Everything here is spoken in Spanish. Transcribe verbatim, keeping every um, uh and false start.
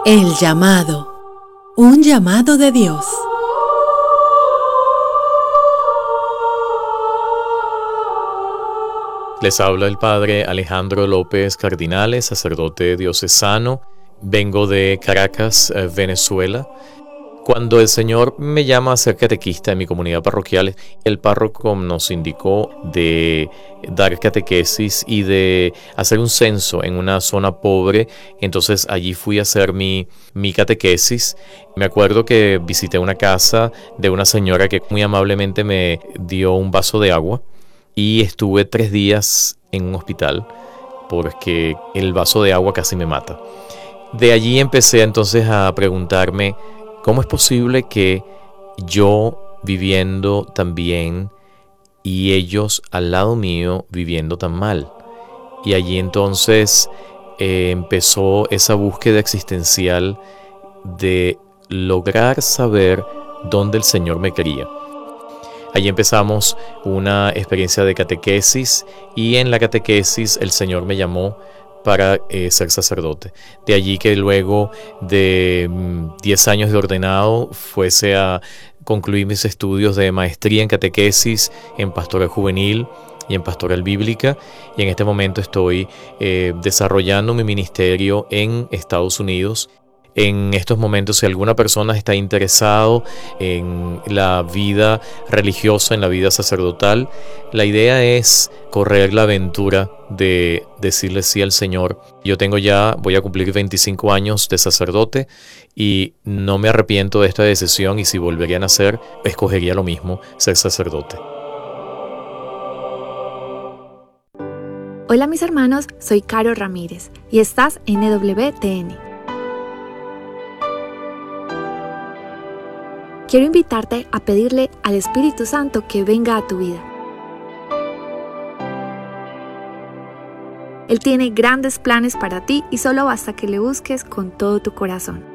El llamado. Un llamado de Dios. Les habla el padre Alejandro López Cardinales, sacerdote diocesano. Vengo de Caracas, Venezuela. Cuando el Señor me llama a ser catequista en mi comunidad parroquial, el párroco nos indicó de dar catequesis y de hacer un censo en una zona pobre. Entonces allí fui a hacer mi, mi catequesis. Me acuerdo que visité una casa de una señora que muy amablemente me dio un vaso de agua y estuve tres días en un hospital porque el vaso de agua casi me mata. De allí empecé entonces a preguntarme, ¿cómo es posible que yo viviendo tan bien y ellos al lado mío viviendo tan mal? Y allí entonces eh, empezó esa búsqueda existencial de lograr saber dónde el Señor me quería. Allí empezamos una experiencia de catequesis y en la catequesis el Señor me llamó para eh, ser sacerdote. De allí que luego de diez años de ordenado fuese a concluir mis estudios de maestría en catequesis, en pastoral juvenil y en pastoral bíblica. Y en este momento estoy eh, desarrollando mi ministerio en Estados Unidos. En estos momentos, si alguna persona está interesado en la vida religiosa, en la vida sacerdotal, la idea es correr la aventura de decirle sí al Señor. Yo tengo ya, voy a cumplir veinticinco años de sacerdote y no me arrepiento de esta decisión, y si volvería a nacer, escogería lo mismo, ser sacerdote. Hola mis hermanos, soy Caro Ramírez y estás en E W T N. Quiero invitarte a pedirle al Espíritu Santo que venga a tu vida. Él tiene grandes planes para ti y solo basta que le busques con todo tu corazón.